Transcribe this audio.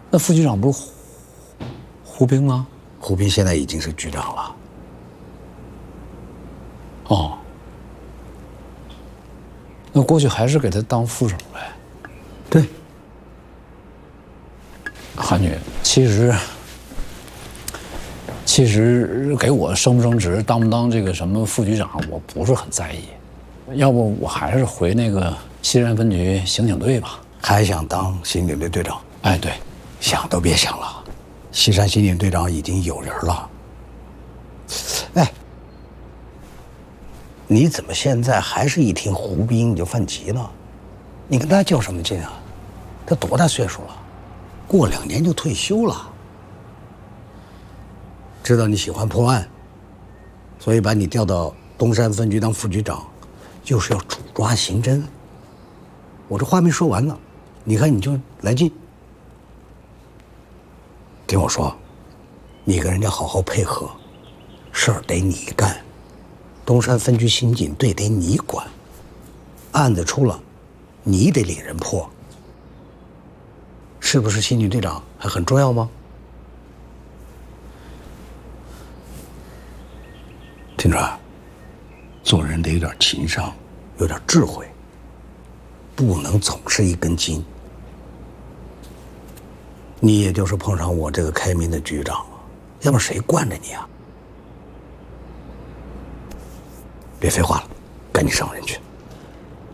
那副局长不是胡兵吗？ 胡兵现在已经是局长了。 哦，那过去还是给他当副手呗。 对。 韩女，其实给我升不升职，当不当这个什么副局长，我不是很在意。要不我还是回那个西山分局刑警队吧。 还想当刑警队队长？ 哎，对， 想都别想了。西山刑警队长已经有人了。哎，你怎么现在还是一听胡兵你就犯急了？你跟他较什么劲啊？他多大岁数了？过2年就退休了。知道你喜欢破案，所以把你调到东山分局当副局长，就是要主抓刑侦。我这话没说完呢，你看你就来劲。听我说，你跟人家好好配合，事儿得你干，东山分局刑警队得你管，案子出了，你得领人破。是不是刑警队长还很重要吗？听着，做人得有点情商，有点智慧，不能总是一根筋。你也就是碰上我这个开明的局长了，要不然谁惯着你啊？别废话了，赶紧上人去。